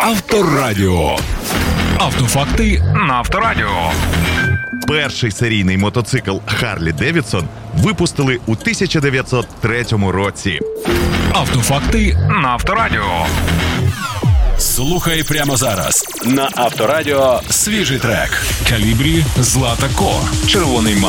Авторадіо. Автофакти на Авторадіо. Перший серійний мотоцикл Харлі Девідсон випустили у 1903 році. Автофакти на Авторадіо. Слухай прямо зараз на Авторадіо свіжий трек. Калібрі Злата Ко. Червоний